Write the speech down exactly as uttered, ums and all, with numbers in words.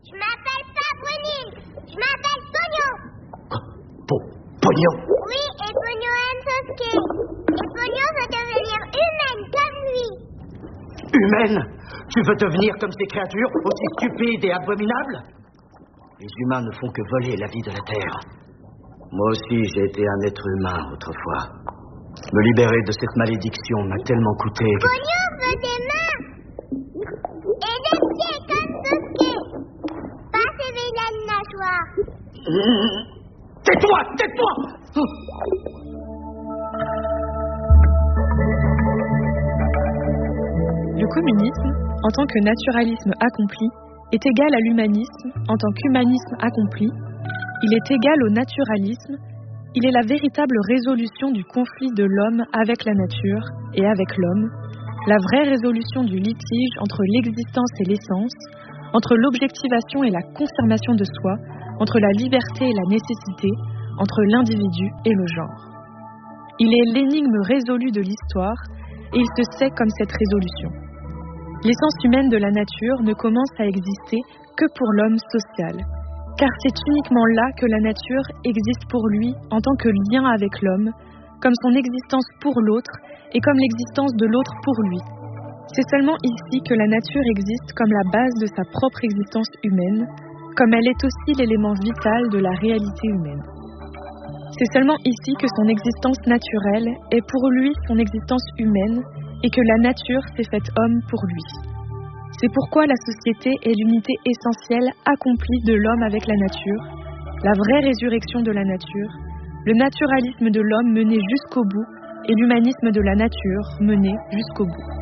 Je m'appelle pas Brunine, je m'appelle Pognon. Quoi? Po- Pognon? Oui, et Pognon aime Sasuke. Et Pognon veut devenir humaine comme lui. Humaine? Tu veux devenir comme ces créatures, aussi stupides et abominables? Les humains ne font que voler la vie de la Terre. Moi aussi, j'ai été un être humain autrefois. Me libérer de cette malédiction m'a tellement coûté que... Pognon veut des mains. Et des pieds comme Sasuke. Pas ses vilaines nageoires. Mmh. Tais-toi, tais-toi! Le communisme, en tant que naturalisme accompli, est égal à l'humanisme en tant qu'humanisme accompli. Il est égal au naturalisme. Il est la véritable résolution du conflit de l'homme avec la nature et avec l'homme, la vraie résolution du litige entre l'existence et l'essence, entre l'objectivation et la confirmation de soi, entre la liberté et la nécessité, entre l'individu et le genre. Il est l'énigme résolue de l'histoire et il se sait comme cette résolution. L'essence humaine de la nature ne commence à exister que pour l'homme social, car c'est uniquement là que la nature existe pour lui en tant que lien avec l'homme, comme son existence pour l'autre et comme l'existence de l'autre pour lui. C'est seulement ici que la nature existe comme la base de sa propre existence humaine, comme elle est aussi l'élément vital de la réalité humaine. C'est seulement ici que son existence naturelle est pour lui son existence humaine et que la nature s'est faite homme pour lui. C'est pourquoi la société est l'unité essentielle accomplie de l'homme avec la nature, la vraie résurrection de la nature, le naturalisme de l'homme mené jusqu'au bout et l'humanisme de la nature mené jusqu'au bout.